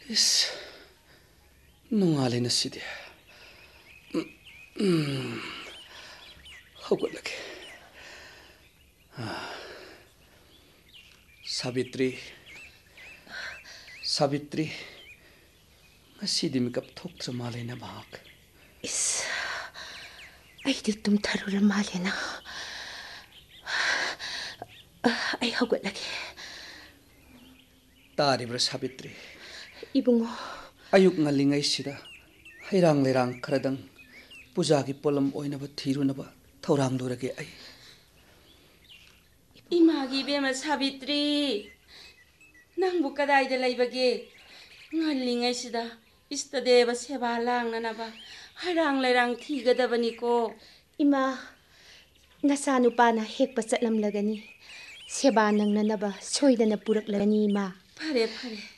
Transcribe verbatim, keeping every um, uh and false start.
Is nungalay na sidi. Hawgot lagi. Sabitri. Sabitri. Ngasidi mikap thok sa malay na mahak. Is ay di tumtarura malay na. Ay hawgot lagi. Taribra Sabitri. Ibungo. Ayuk ngalingay sida. Hayrang layrang karadang pujagi polam oinaba thirunaba thorang lurage ay. Imagi bema Sabitri. Nang bukadayda laybage. Ngalingay sida. Istadeba seba lang nanaba. Hayrang layrang thigadabani ko. Ima, nasano pa na hekpa satlamlagani. Seba nang nanaba soydana puraklagani ima. Pare pare.